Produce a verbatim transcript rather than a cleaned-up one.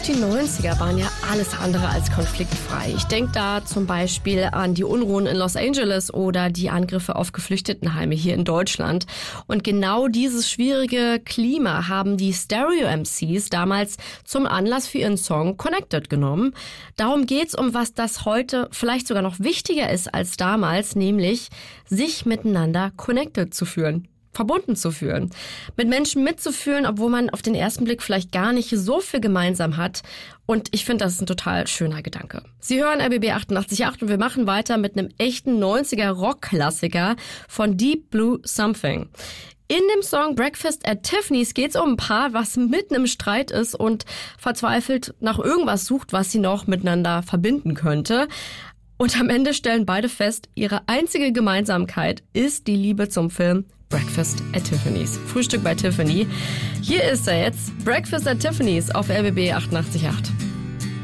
die neunziger waren ja alles andere als konfliktfrei. Ich denke da zum Beispiel an die Unruhen in Los Angeles oder die Angriffe auf Geflüchtetenheime hier in Deutschland. Und genau dieses schwierige Klima haben die Stereo-M Cs damals zum Anlass für ihren Song Connected genommen. Darum geht's, um was das heute vielleicht sogar noch wichtiger ist als damals, nämlich sich miteinander connected zu fühlen. Verbunden zu fühlen, mit Menschen mitzufühlen, obwohl man auf den ersten Blick vielleicht gar nicht so viel gemeinsam hat. Und ich finde, das ist ein total schöner Gedanke. Sie hören R B B achtundachtzig Komma acht und wir machen weiter mit einem echten neunziger Rock-Klassiker von Deep Blue Something. In dem Song Breakfast at Tiffany's geht es um ein Paar, was mitten im Streit ist und verzweifelt nach irgendwas sucht, was sie noch miteinander verbinden könnte. Und am Ende stellen beide fest, ihre einzige Gemeinsamkeit ist die Liebe zum Film Breakfast at Tiffany's. Frühstück bei Tiffany. Hier ist er jetzt. Breakfast at Tiffany's auf R B B achtundachtzig Komma acht.